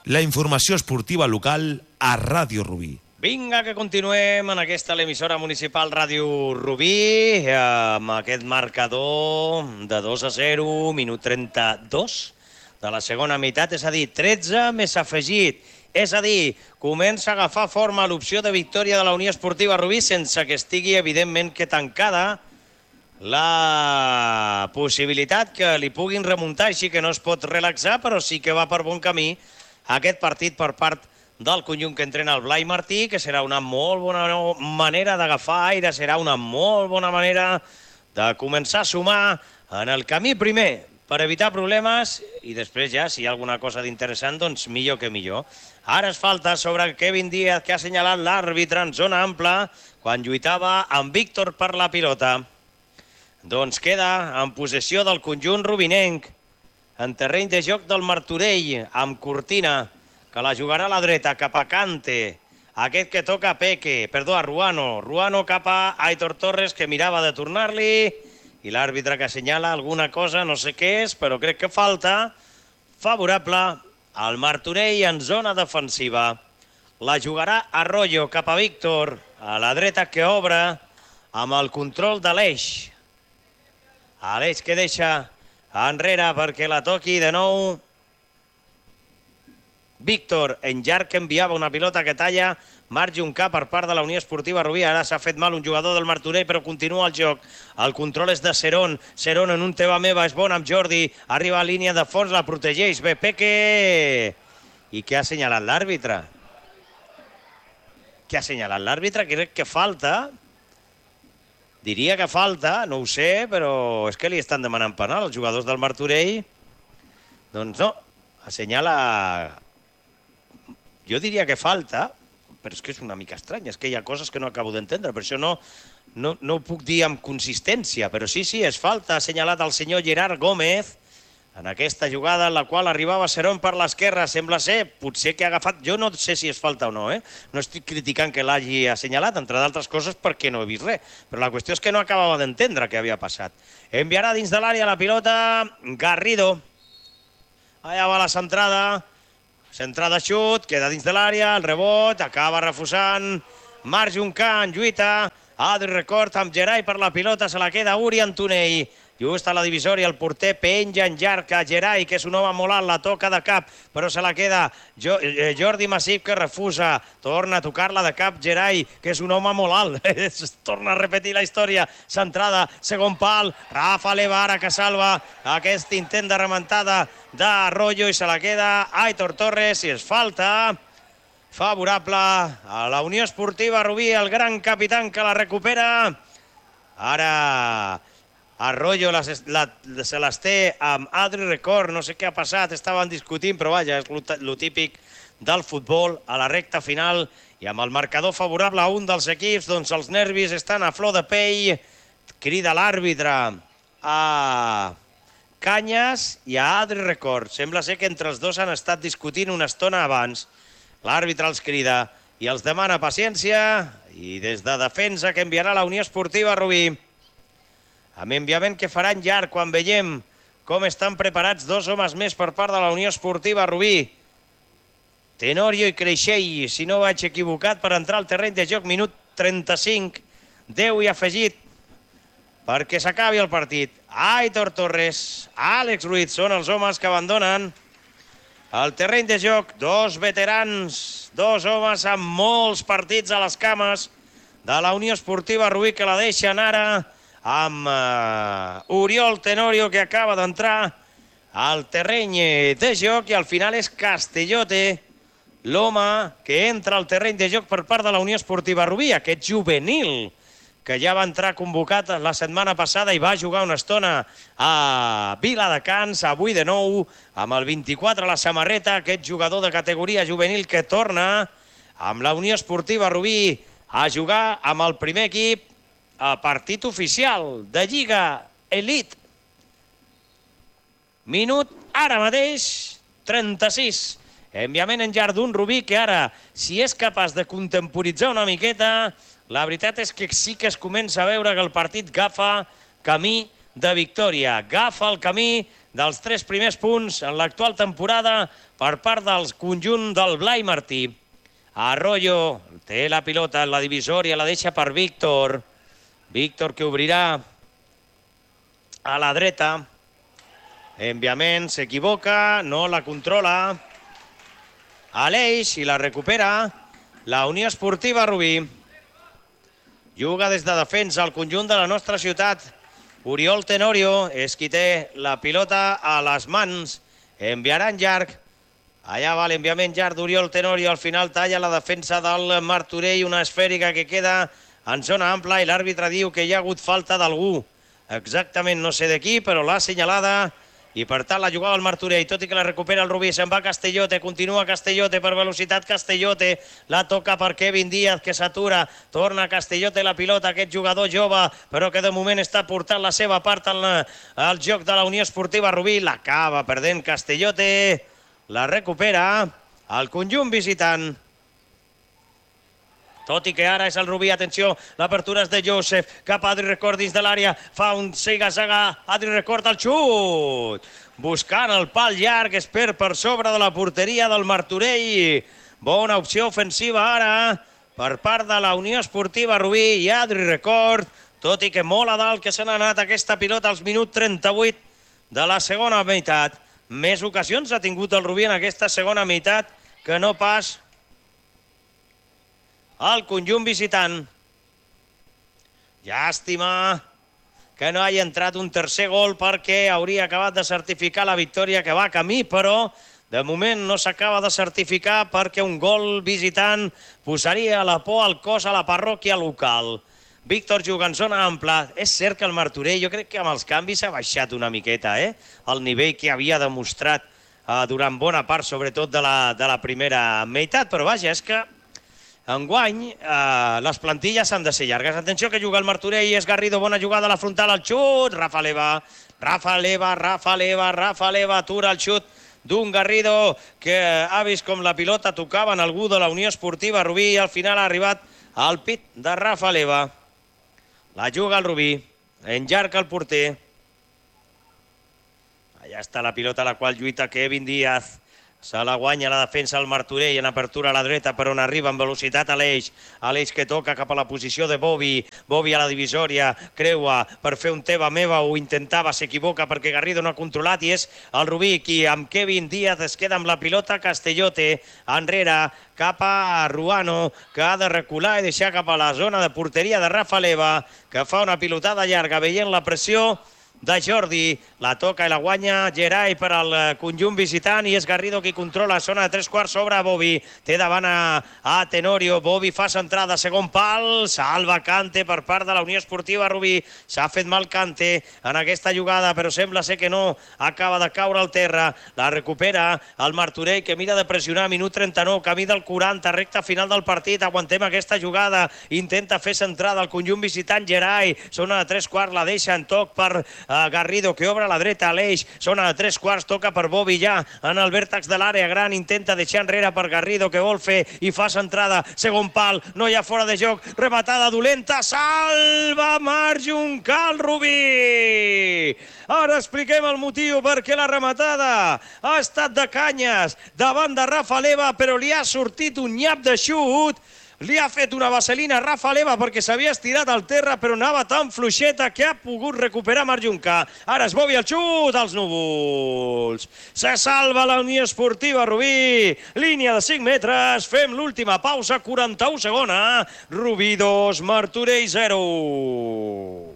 La informació esportiva local a Ràdio Rubí. Vinga, que continuem en aquesta l'emissora municipal Ràdio Rubí, amb aquest marcador de 2-0, minut 32 de la segona meitat, és a dir, 13 més afegit. És a dir, comença a agafar forma l'opció de victòria de la Unió Esportiva Rubí sense que estigui, evidentment, que tancada la possibilitat que li puguin remuntar, així que no es pot relaxar, però sí que va per bon camí aquest partit per part del conjunt que entrena el Blai Martí, que serà una molt bona manera d'agafar aire, serà una molt bona manera de començar a sumar en el camí primer per evitar problemes i després ja, si hi ha alguna cosa d'interessant, doncs millor que millor. Ara es falta sobre Kevin Díaz, que ha assenyalat l'àrbitre en zona ampla quan lluitava amb Víctor per la pilota. Doncs queda en possessió del conjunt rubinenc, en terreny de joc del Martorell, amb Cortina, que la jugarà a la dreta, cap a Cante. Aquest que toca a Ruano. Ruano cap a Aitor Torres, que mirava de tornar-li, i l'àrbitre que assenyala alguna cosa, no sé què és, però crec que falta, favorable al Martorell en zona defensiva. La jugarà Arroyo cap a Víctor, a la dreta que obre, amb el control de l'Eix. Aleix que deixa enrere perquè la toqui de nou Víctor, en llarg, que enviava una pilota que talla, margi un cap per part de la Unió Esportiva Rubí. Ara s'ha fet mal un jugador del Martorell, però continua el joc. El control és de Cerón. Cerón en un teva meva és bon amb Jordi. Arriba a línia de fons, la protegeix. Bé, Peque. I què ha assenyalat l'àrbitre? Què ha assenyalat l'àrbitre? Crec que falta. Diria que falta, no ho sé, però és que li estan demanant penal els jugadors del Martorell. Doncs no, assenyala... Jo diria que falta, però és que és una mica estrany, és que hi ha coses que no acabo d'entendre, per això no ho puc dir amb consistència, però sí, és falta, ha assenyalat el senyor Gerard Gómez en aquesta jugada en la qual arribava Cerón per l'esquerra, sembla ser, potser que ha agafat, jo no sé si és falta o no, no estic criticant que l'hagi assenyalat, entre d'altres coses perquè no he vist res, però la qüestió és que no acabava d'entendre què havia passat. Enviarà dins de l'àrea la pilota Garrido, allà va la centrada xut, queda dins de l'àrea, el rebot, acaba refusant, Marc Juncà en lluita, Adri Record amb Gerai per la pilota, se la queda Uri Antonell, just a la divisòria el porter penja en llarg a Gerai, que és un home molt alt, la toca de cap, però se la queda Jordi Massip, que refusa, torna a tocar-la de cap Gerai, que és un home molt alt, torna a repetir la història, centrada, segon pal, Rafa Levara que salva aquest intent de rementada d'Arroyo i se la queda Aitor Torres i es falta favorable a la Unió Esportiva Rubí, el gran capitán que la recupera. Ara Arroyo se les té amb Adri Record, no sé què ha passat, estaven discutint, però vaja, és lo típic del futbol a la recta final i amb el marcador favorable a un dels equips, doncs els nervis estan a flor de pell, crida l'àrbitre a Canyes i a Adri Record. Sembla ser que entre els dos han estat discutint una estona abans. L'àrbitre els crida i els demana paciència i des de defensa que enviarà la Unió Esportiva Rubí. Amb enviament que faran llarg quan veiem com estan preparats dos homes més per part de la Unió Esportiva Rubí. Tenorio i Creixell, si no vaig equivocat, per entrar al terreny de joc, minut 35, 10 i afegit perquè s'acabi el partit. Aitor Torres, Àlex Ruiz són els homes que abandonen el terreny de joc. Dos veterans, dos homes amb molts partits a les cames de la Unió Esportiva Rubí que la deixen ara amb Oriol Tenorio, que acaba d'entrar al terreny de joc, i al final és Castellote l'home que entra al terreny de joc per part de la Unió Esportiva Rubí, aquest juvenil que ja va entrar convocat la setmana passada i va jugar una estona a Viladecans, avui de nou, amb el 24 a la samarreta, aquest jugador de categoria juvenil que torna amb la Unió Esportiva Rubí a jugar amb el primer equip a partit oficial de Lliga Elite. Minut ara mateix 36. Enviament en llarg d'un Rubí que ara, si és capaç de contemporitzar una miqueta, la veritat és que sí que es comença a veure que el partit agafa camí de victòria, agafa el camí dels 3 primers punts en l'actual temporada per part del conjunt del Blai Martí. Arroyo té la pilota en la divisòria, la deixa per Víctor. Víctor que obrirà a la dreta. Enviament, s'equivoca, no la controla. Aleix i la recupera la Unió Esportiva Rubí. Juga des de defensa al conjunt de la nostra ciutat. Oriol Tenorio és qui té la pilota a les mans. Enviarà en llarg. Allà va l'enviament llarg d'Oriol Tenorio. Al final talla la defensa del Martorell. Una esfèrica que queda en zona ampla i l'àrbitre diu que hi ha hagut falta d'algú. Exactament no sé de qui, però l'ha assenyalada. I per tant la jugava el Martorell, tot i que la recupera el Rubí, se'n va Castellote, continua Castellote per velocitat, Castellote, la toca per Kevin Díaz, que s'atura, torna Castellote la pilota, aquest jugador jove, però que de moment està portant la seva part al joc de la Unió Esportiva Rubí, l'acaba perdent Castellote, la recupera el conjunt visitant. Tot i que ara és el Rubí, atenció, l'apertura és de Joseph, cap a Adri Record dins de l'àrea, fa un siga-saga, Adri Record al xut, buscant el pal llarg, es perd per sobre de la porteria del Martorell, bona opció ofensiva ara per part de la Unió Esportiva Rubí i Adri Record, tot i que molt a dalt que se n'ha anat aquesta pilota als minut 38 de la segona meitat. Més ocasions ha tingut el Rubí en aquesta segona meitat que no pas el conjunt visitant. Llàstima que no hagi entrat un tercer gol perquè hauria acabat de certificar la victòria que va a camí, però de moment no s'acaba de certificar perquè un gol visitant posaria la por al cos a la parròquia local. Víctor juga en zona ampla. És cert que el Martorell, jo crec que amb els canvis s'ha baixat una miqueta, el nivell que havia demostrat durant bona part, sobretot de la primera meitat, però vaja, és que enguany, les plantilles han de ser llargues. Atenció que juga el Martorell, és Garrido, bona jugada a la frontal, el xut, Rafa Leva, atura el xut d'un Garrido que ha vist com la pilota tocava en algú de la Unió Esportiva Rubí i al final ha arribat al pit de Rafa Leva. La juga el Rubí, enllarga el porter. Allà està la pilota a la qual lluita Kevin Díaz. Se la guanya la defensa del Martorell en apertura a la dreta, per on arriba en velocitat Aleix. Aleix que toca cap a la posició de Bovi. Bovi a la divisòria, creua per fer un teva meva, ho intentava, s'equivoca perquè Garrido no ha controlat i és el Rubí qui amb Kevin Díaz es queda amb la pilota. Castellote enrere cap a Ruano, que ha de recular i deixar cap a la zona de porteria de Rafa Leva, que fa una pilotada llarga veient la pressió de Jordi, la toca i la guanya Gerai per al conjunt visitant i és Garrido qui controla zona de 3/4 sobre Bovi, té davant a Tenorio, Bovi fa centrada, segon pal, salva Cante per part de la Unió Esportiva Rubí, s'ha fet mal Cante en aquesta jugada però sembla ser que no, acaba de caure al terra, la recupera el Martorell que mira de pressionar, minut 39, camí del 40, recta final del partit, aguantem aquesta jugada, intenta fer centrada el conjunt visitant Gerai, zona de 3/4, la deixa en toc per Garrido que obre a la dreta, Aleix, zona de 3/4, toca per Bovi ja en el vèrtex de l'àrea gran, intenta deixar enrere per Garrido que vol fer i fa centrada, segon pal, no hi ha fora de joc, rematada dolenta, salva Marc Juncal Rubí! Ara expliquem el motiu perquè la rematada ha estat de canyes davant de Rafa Leva però li ha sortit un nyap de xut. Li ha fet una vaselina a Rafa Leva perquè s'havia estirat al terra però anava tan fluixeta que ha pogut recuperar Marc Junca. Ara es Bovi el xut als núvols. Se salva la Unió Esportiva Rubí. Línia de 5 metres. Fem l'última pausa, 41 segona. Rubí 2, Martorell 0.